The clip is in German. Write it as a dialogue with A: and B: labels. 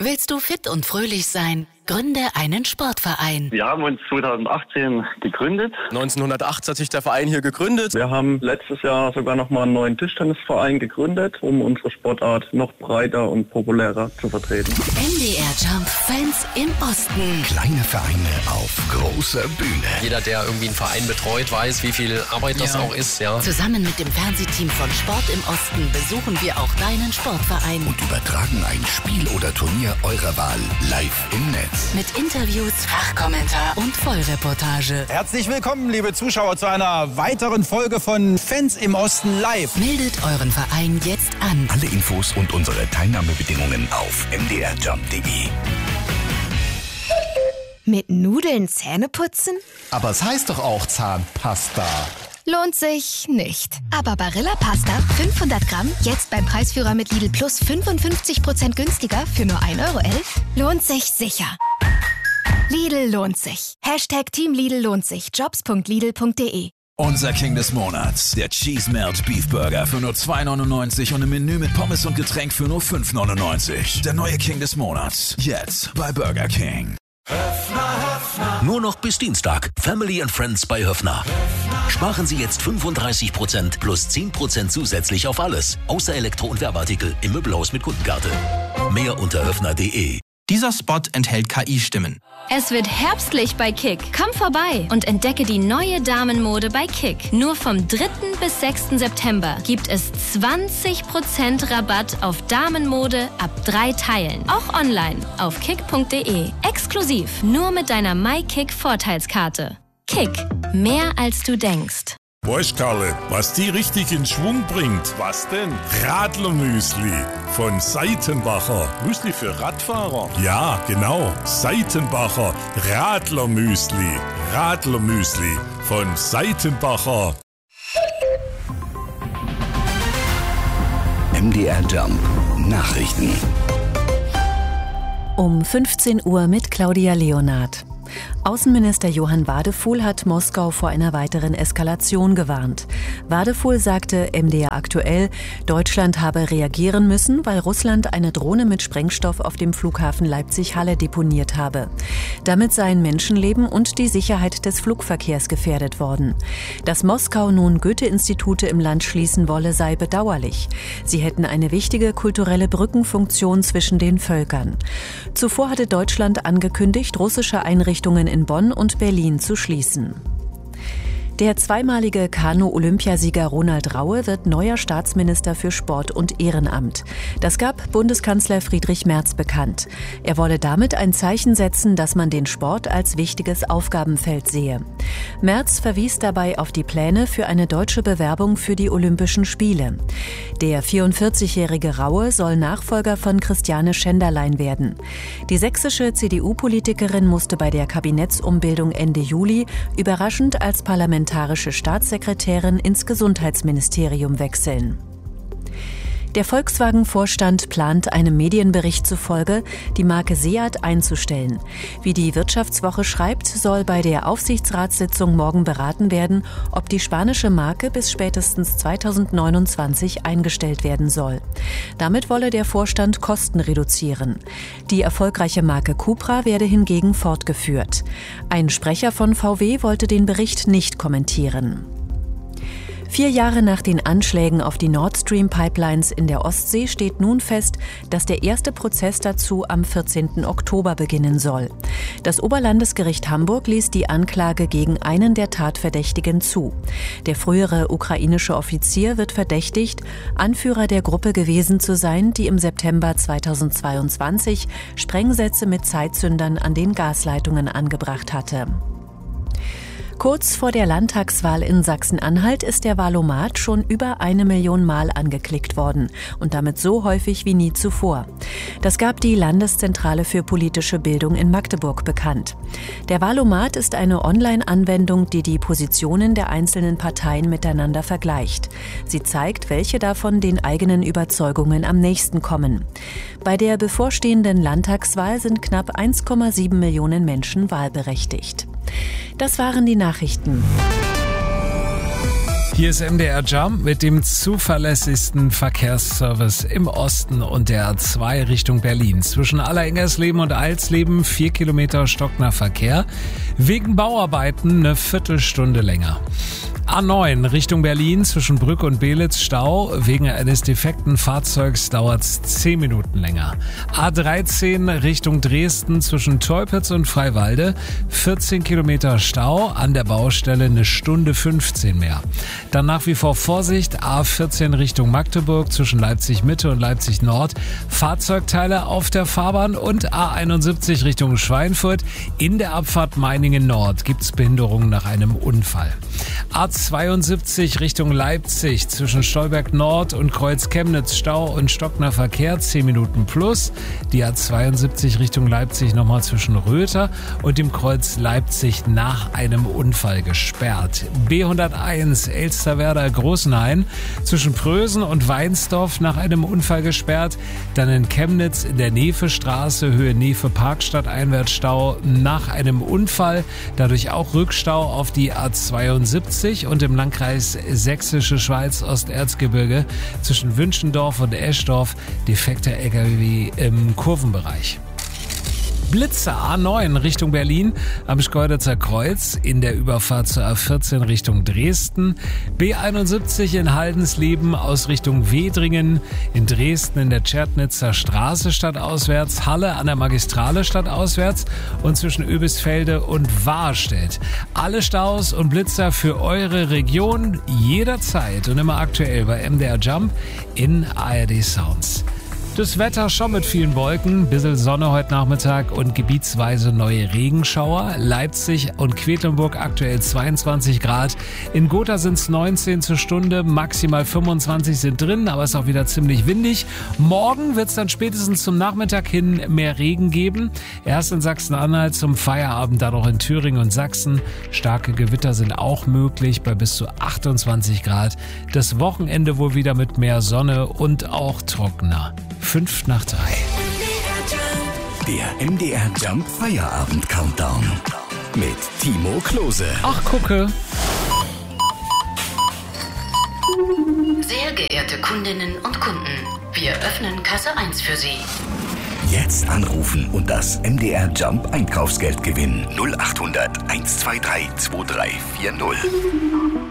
A: Willst du fit und fröhlich sein? Gründe einen Sportverein.
B: Wir haben uns 2018 gegründet.
C: 1908 hat sich der Verein hier gegründet.
B: Wir haben letztes Jahr sogar nochmal einen neuen Tischtennisverein gegründet, um unsere Sportart noch breiter und populärer zu vertreten.
A: MDR Jump Fans im Osten.
D: Kleine Vereine auf großer Bühne.
E: Jeder, der irgendwie einen Verein betreut, weiß, wie viel Arbeit das auch ist. Ja.
A: Zusammen mit dem Fernsehteam von Sport im Osten besuchen wir auch deinen Sportverein.
D: Und übertragen ein Spiel oder Turnier eurer Wahl live im Netz.
A: Mit Interviews, Fachkommentar und Vollreportage.
F: Herzlich willkommen, liebe Zuschauer, zu einer weiteren Folge von Fans im Osten live.
A: Meldet euren Verein jetzt an.
D: Alle Infos und unsere Teilnahmebedingungen auf mdrjump.de.
G: Mit Nudeln Zähne putzen?
H: Aber es heißt doch auch Zahnpasta.
G: Lohnt sich nicht. Aber Barilla Pasta 500 Gramm, jetzt beim Preisführer mit Lidl Plus 55% günstiger für nur 1,11 € lohnt sich sicher. Lidl lohnt sich. #Team Lidl lohnt sich. Jobs.lidl.de.
I: Unser King des Monats, der Cheese Melt Beef Burger für nur 2,99 € und ein Menü mit Pommes und Getränk für nur 5,99 €. Der neue King des Monats, jetzt bei Burger King.
J: Nur noch bis Dienstag. Family and Friends bei Höffner. Sparen Sie jetzt 35% plus 10% zusätzlich auf alles. Außer Elektro- und Werbeartikel im Möbelhaus mit Kundenkarte. Mehr unter höffner.de.
K: Dieser Spot enthält KI-Stimmen.
L: Es wird herbstlich bei Kick. Komm vorbei und entdecke die neue Damenmode bei Kick. Nur vom 3. bis 6. September gibt es 20% Rabatt auf Damenmode ab 3 Teilen. Auch online auf kick.de. Exklusiv nur mit deiner MyKick-Vorteilskarte. Kick. Mehr als du denkst.
M: Weißt Karle, was die richtig in Schwung bringt? Was denn? Radlermüsli von Seitenbacher. Müsli für Radfahrer? Ja, genau. Seitenbacher Radlermüsli. Radlermüsli von Seitenbacher.
D: MDR Jump Nachrichten.
N: Um 15 Uhr mit Claudia Leonard. Außenminister Johann Wadefuhl hat Moskau vor einer weiteren Eskalation gewarnt. Wadefuhl sagte MDR aktuell, Deutschland habe reagieren müssen, weil Russland eine Drohne mit Sprengstoff auf dem Flughafen Leipzig-Halle deponiert habe. Damit seien Menschenleben und die Sicherheit des Flugverkehrs gefährdet worden. Dass Moskau nun Goethe-Institute im Land schließen wolle, sei bedauerlich. Sie hätten eine wichtige kulturelle Brückenfunktion zwischen den Völkern. Zuvor hatte Deutschland angekündigt, russische Einrichtungen in Bonn und Berlin zu schließen. Der zweimalige Kanu-Olympiasieger Ronald Raue wird neuer Staatsminister für Sport und Ehrenamt. Das gab Bundeskanzler Friedrich Merz bekannt. Er wolle damit ein Zeichen setzen, dass man den Sport als wichtiges Aufgabenfeld sehe. Merz verwies dabei auf die Pläne für eine deutsche Bewerbung für die Olympischen Spiele. Der 44-jährige Raue soll Nachfolger von Christiane Schenderlein werden. Die sächsische CDU-Politikerin musste bei der Kabinettsumbildung Ende Juli überraschend als parlamentarische Staatssekretärin ins Gesundheitsministerium wechseln. Der Volkswagen-Vorstand plant einem Medienbericht zufolge, die Marke Seat einzustellen. Wie die Wirtschaftswoche schreibt, soll bei der Aufsichtsratssitzung morgen beraten werden, ob die spanische Marke bis spätestens 2029 eingestellt werden soll. Damit wolle der Vorstand Kosten reduzieren. Die erfolgreiche Marke Cupra werde hingegen fortgeführt. Ein Sprecher von VW wollte den Bericht nicht kommentieren. 4 Jahre nach den Anschlägen auf die Nord Stream Pipelines in der Ostsee steht nun fest, dass der erste Prozess dazu am 14. Oktober beginnen soll. Das Oberlandesgericht Hamburg ließ die Anklage gegen einen der Tatverdächtigen zu. Der frühere ukrainische Offizier wird verdächtigt, Anführer der Gruppe gewesen zu sein, die im September 2022 Sprengsätze mit Zeitzündern an den Gasleitungen angebracht hatte. Kurz vor der Landtagswahl in Sachsen-Anhalt ist der Wahlomat schon über 1 Million Mal angeklickt worden und damit so häufig wie nie zuvor. Das gab die Landeszentrale für politische Bildung in Magdeburg bekannt. Der Wahlomat ist eine Online-Anwendung, die die Positionen der einzelnen Parteien miteinander vergleicht. Sie zeigt, welche davon den eigenen Überzeugungen am nächsten kommen. Bei der bevorstehenden Landtagswahl sind knapp 1,7 Millionen Menschen wahlberechtigt. Das waren die Nachrichten.
O: Hier ist MDR Jump mit dem zuverlässigsten Verkehrsservice im Osten und der A2 Richtung Berlin. Zwischen Allerengersleben und Alsleben 4 Kilometer stockender Verkehr. Wegen Bauarbeiten eine Viertelstunde länger. A9 Richtung Berlin zwischen Brück und Belitz Stau. Wegen eines defekten Fahrzeugs dauert es 10 Minuten länger. A13 Richtung Dresden zwischen Teupitz und Freiwalde. 14 Kilometer Stau, an der Baustelle eine Stunde 15 mehr. Dann nach wie vor Vorsicht, A14 Richtung Magdeburg zwischen Leipzig Mitte und Leipzig Nord. Fahrzeugteile auf der Fahrbahn und A71 Richtung Schweinfurt. In der Abfahrt Meiningen Nord gibt es Behinderungen nach einem Unfall. A72 Richtung Leipzig zwischen Stolberg Nord und Kreuz Chemnitz Stau und stockender Verkehr 10 Minuten plus. Die A72 Richtung Leipzig nochmal zwischen Röther und dem Kreuz Leipzig nach einem Unfall gesperrt. B101 Elsterwerda Großenhain zwischen Prösen und Weinsdorf nach einem Unfall gesperrt. Dann in Chemnitz in der Nevestraße Höhe Nefe Parkstadt Einwärtsstau nach einem Unfall. Dadurch auch Rückstau auf die A72 und im Landkreis Sächsische Schweiz Osterzgebirge zwischen Wünschendorf und Eschdorf defekter LKW im Kurvenbereich. Blitzer A9 Richtung Berlin am Schkeuditzer Kreuz, in der Überfahrt zur A14 Richtung Dresden, B71 in Haldensleben aus Richtung Wedringen, in Dresden in der Tschernitzer Straße stadtauswärts, Halle an der Magistrale stadtauswärts und zwischen Oebisfelde und Wahrstedt. Alle Staus und Blitzer für eure Region jederzeit und immer aktuell bei MDR Jump in ARD Sounds. Das Wetter schon mit vielen Wolken, bisschen Sonne heute Nachmittag und gebietsweise neue Regenschauer. Leipzig und Quedlinburg aktuell 22 Grad. In Gotha sind es 19 zur Stunde, maximal 25 sind drin, aber es ist auch wieder ziemlich windig. Morgen wird es dann spätestens zum Nachmittag hin mehr Regen geben. Erst in Sachsen-Anhalt, zum Feierabend dann auch in Thüringen und Sachsen. Starke Gewitter sind auch möglich bei bis zu 28 Grad. Das Wochenende wohl wieder mit mehr Sonne und auch trockener. 5 nach 3.
D: Der MDR Jump Feierabend Countdown mit Timo Klose.
O: Ach, gucke.
A: Sehr geehrte Kundinnen und Kunden, wir öffnen Kasse 1 für Sie.
D: Jetzt anrufen und das MDR Jump Einkaufsgeld gewinnen. 0800 123 2340.